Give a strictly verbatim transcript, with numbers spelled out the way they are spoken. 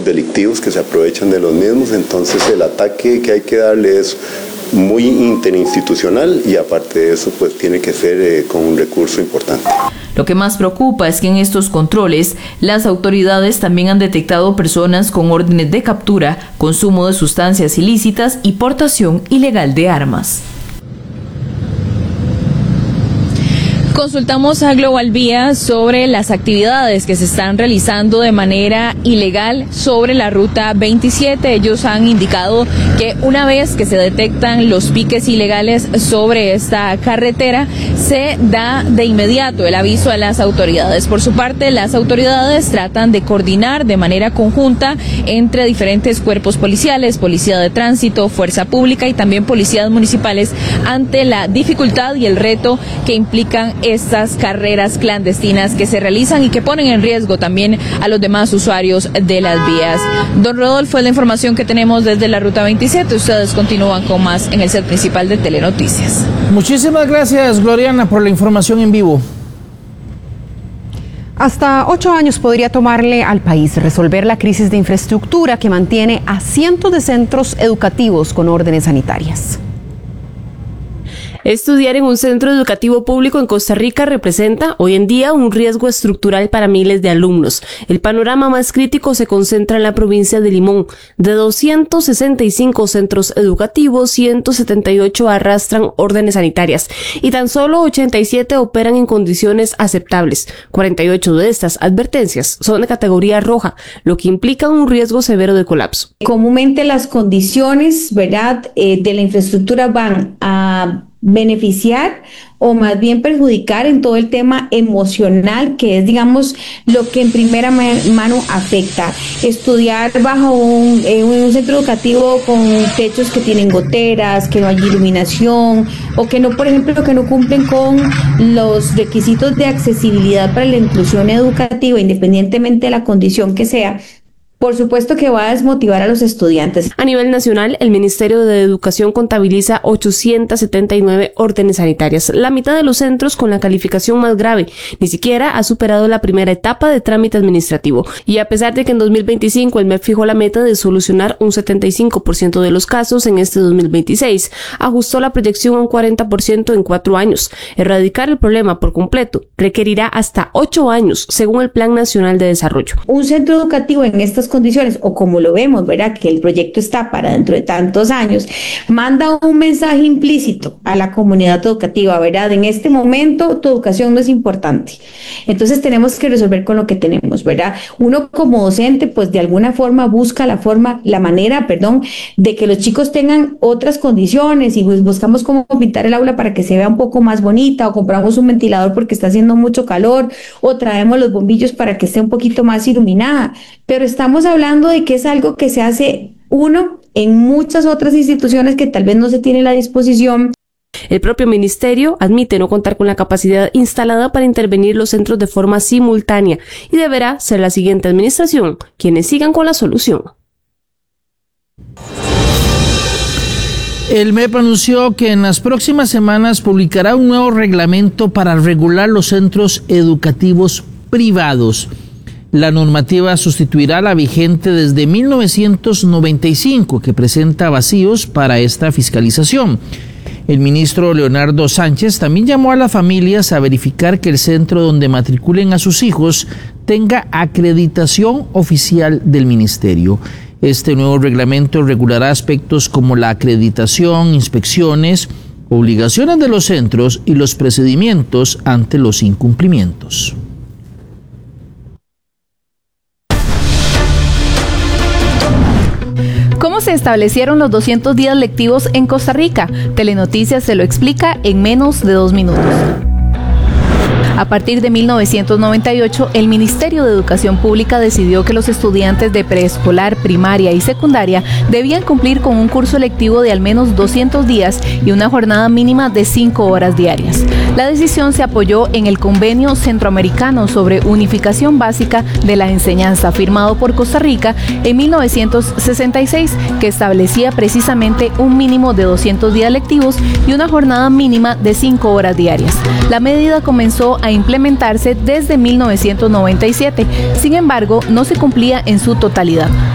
grupos delictivos que se aprovechan de los mismos. Entonces el ataque que hay que darle es muy interinstitucional y aparte de eso pues tiene que ser eh, con un recurso importante. Lo que más preocupa es que en estos controles las autoridades también han detectado personas con órdenes de captura, consumo de sustancias ilícitas y portación ilegal de armas. Consultamos a Global Vía sobre las actividades que se están realizando de manera ilegal sobre la ruta veintisiete. Ellos han indicado que una vez que se detectan los piques ilegales sobre esta carretera, se da de inmediato el aviso a las autoridades. Por su parte, las autoridades tratan de coordinar de manera conjunta entre diferentes cuerpos policiales, policía de tránsito, fuerza pública y también policías municipales ante la dificultad y el reto que implican estas carreras clandestinas que se realizan y que ponen en riesgo también a los demás usuarios de las vías. Don Rodolfo, es la información que tenemos desde la ruta veintisiete. Ustedes continúan con más en el set principal de Telenoticias. Muchísimas gracias, Gloriana, por la información en vivo. Hasta ocho años podría tomarle al país resolver la crisis de infraestructura que mantiene a cientos de centros educativos con órdenes sanitarias. Estudiar en un centro educativo público en Costa Rica representa hoy en día un riesgo estructural para miles de alumnos. El panorama más crítico se concentra en la provincia de Limón. De doscientos sesenta y cinco centros educativos, ciento setenta y ocho arrastran órdenes sanitarias y tan solo ochenta y siete operan en condiciones aceptables. cuarenta y ocho de estas advertencias son de categoría roja, lo que implica un riesgo severo de colapso. Comúnmente las condiciones, ¿verdad?, eh, de la infraestructura van a beneficiar o más bien perjudicar en todo el tema emocional, que es, digamos, lo que en primera mano afecta. Estudiar bajo un, eh, un centro educativo con techos que tienen goteras, que no hay iluminación, o que no, por ejemplo, que no cumplen con los requisitos de accesibilidad para la inclusión educativa, independientemente de la condición que sea, por supuesto que va a desmotivar a los estudiantes. A nivel nacional, el Ministerio de Educación contabiliza ochocientas setenta y nueve órdenes sanitarias, la mitad de los centros con la calificación más grave. Ni siquiera ha superado la primera etapa de trámite administrativo. Y a pesar de que en dos mil veinticinco el M E P fijó la meta de solucionar un setenta y cinco por ciento de los casos, en este dos mil veintiséis ajustó la proyección a un cuarenta por ciento en cuatro años. Erradicar el problema por completo requerirá hasta ocho años, según el Plan Nacional de Desarrollo. Un centro educativo en estas condiciones, o como lo vemos, ¿verdad?, que el proyecto está para dentro de tantos años, manda un mensaje implícito a la comunidad educativa, ¿verdad? En este momento tu educación no es importante. Entonces tenemos que resolver con lo que tenemos, ¿verdad? Uno como docente, pues de alguna forma busca la forma, la manera, perdón, de que los chicos tengan otras condiciones y pues buscamos cómo pintar el aula para que se vea un poco más bonita, o compramos un ventilador porque está haciendo mucho calor, o traemos los bombillos para que esté un poquito más iluminada. Pero estamos hablando de que es algo que se hace, uno, en muchas otras instituciones que tal vez no se tiene la disposición. El propio ministerio admite no contar con la capacidad instalada para intervenir los centros de forma simultánea y deberá ser la siguiente administración quienes sigan con la solución. El M E P anunció que en las próximas semanas publicará un nuevo reglamento para regular los centros educativos privados. La normativa sustituirá la vigente desde mil novecientos noventa y cinco, que presenta vacíos para esta fiscalización. El ministro Leonardo Sánchez también llamó a las familias a verificar que el centro donde matriculen a sus hijos tenga acreditación oficial del ministerio. Este nuevo reglamento regulará aspectos como la acreditación, inspecciones, obligaciones de los centros y los procedimientos ante los incumplimientos. ¿Cómo se establecieron los doscientos días lectivos en Costa Rica? Telenoticias se lo explica en menos de dos minutos. A partir de mil novecientos noventa y ocho, el Ministerio de Educación Pública decidió que los estudiantes de preescolar, primaria y secundaria debían cumplir con un curso lectivo de al menos doscientos días y una jornada mínima de cinco horas diarias. La decisión se apoyó en el Convenio Centroamericano sobre Unificación Básica de la Enseñanza, firmado por Costa Rica en mil novecientos sesenta y seis, que establecía precisamente un mínimo de doscientos días lectivos y una jornada mínima de cinco horas diarias. La medida comenzó a implementarse desde mil novecientos noventa y siete, sin embargo, no se cumplía en su totalidad.